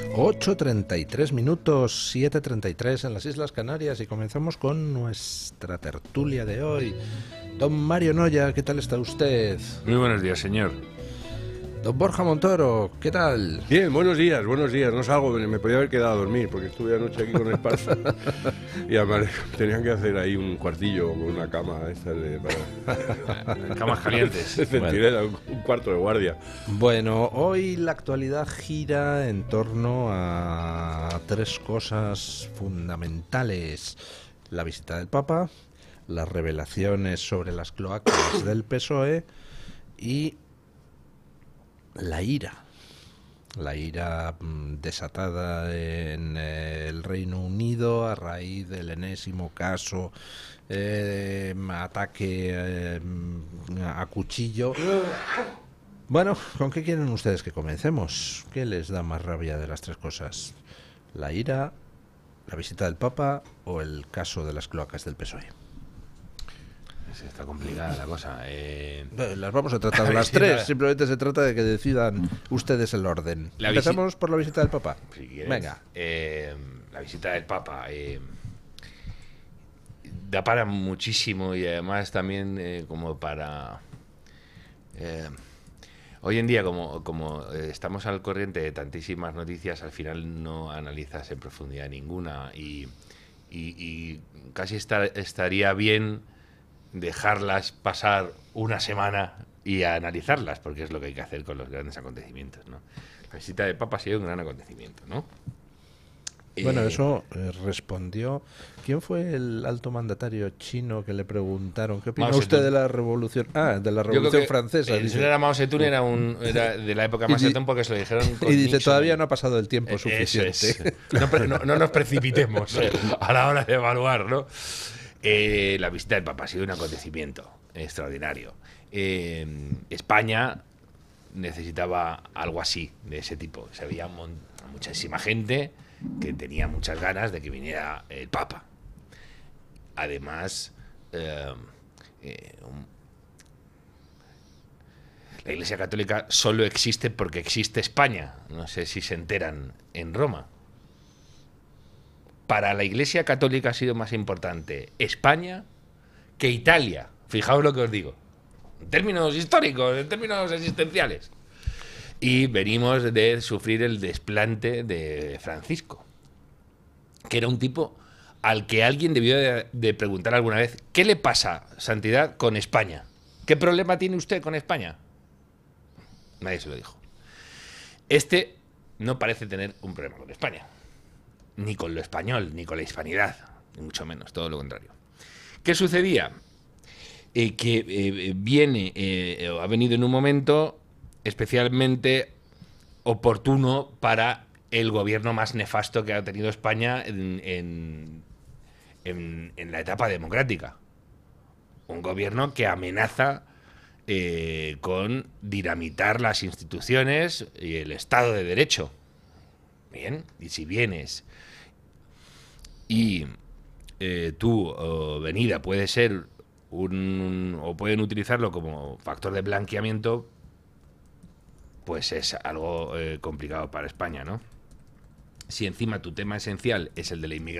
8:33 minutos, 7:33 en las Islas Canarias, y comenzamos con nuestra tertulia de hoy. Don Mario Noya, ¿qué tal está usted? Muy buenos días, señor. Don Borja Montoro, ¿qué tal? Bien, buenos días. No salgo, me podía haber quedado a dormir porque estuve anoche aquí con Esparza y además tenían que hacer ahí un cuartillo con una cama para Camas calientes. centinela, un cuarto de guardia. Bueno, hoy la actualidad gira en torno a tres cosas fundamentales: la visita del Papa, las revelaciones sobre las cloacas del PSOE y la ira desatada en el Reino Unido a raíz del enésimo caso ataque a cuchillo. Bueno, ¿con qué quieren ustedes que comencemos? ¿Qué les da más rabia de las tres cosas? ¿La ira, la visita del Papa o el caso de las cloacas del PSOE? Está complicada la cosa. Las vamos a tratar las tres. Simplemente se trata de que decidan ustedes el orden. ¿Empezamos por la visita del Papa? Si quieres. Venga. La visita del Papa da para muchísimo, y además también como para... hoy en día, como estamos al corriente de tantísimas noticias, al final no analizas en profundidad ninguna, y casi estaría bien dejarlas pasar una semana y analizarlas, porque es lo que hay que hacer con los grandes acontecimientos, ¿no? La visita del Papa ha sido un gran acontecimiento, ¿no? Bueno, eso respondió... ¿Quién fue el alto mandatario chino que le preguntaron qué opina usted de la revolución? De la revolución francesa. El señor Mao Zedong era de la época Mao Zedong, porque se lo dijeron con y dice, Nixon. todavía no ha pasado el tiempo suficiente. No nos precipitemos a la hora de evaluar, ¿no? La visita del Papa ha sido un acontecimiento extraordinario. España necesitaba algo así, de ese tipo. Se veía muchísima gente que tenía muchas ganas de que viniera el Papa. Además, la Iglesia Católica solo existe porque existe España. No sé si se enteran en Roma. Para la Iglesia Católica ha sido más importante España que Italia. Fijaos lo que os digo. En términos históricos, en términos existenciales. Y venimos de sufrir el desplante de Francisco, que era un tipo al que alguien debió de preguntar alguna vez: ¿qué le pasa, Santidad, con España? ¿Qué problema tiene usted con España? Nadie se lo dijo. Este no parece tener un problema con España, ni con lo español, ni con la hispanidad, ni mucho menos, todo lo contrario. ¿Qué sucedía? Que ha venido en un momento especialmente oportuno para el gobierno más nefasto que ha tenido España en la etapa democrática. Un gobierno que amenaza con dinamitar las instituciones y el Estado de Derecho. Bien, y si vienes y tu venida puede ser o pueden utilizarlo como factor de blanqueamiento, pues es algo complicado para España, ¿no? Si encima tu tema esencial es el de la